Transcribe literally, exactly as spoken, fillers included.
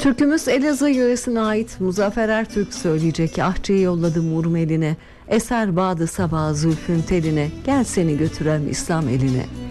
Türkümüz Elazığ yöresine ait. Muzaffer Ertürk söyleyecek. Ahçıyı yolladım Urum eline. Eser bağdı sabah zülfün teline. Gel seni götürem İslam eline.